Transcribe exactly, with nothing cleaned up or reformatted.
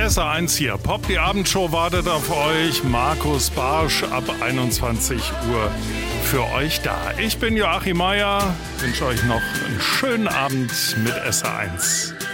S R eins hier. Pop, die Abendshow wartet auf euch. Markus Barsch ab einundzwanzig Uhr für euch da. Ich bin Joachim Meier. Wünsche euch noch einen schönen Abend mit S R eins.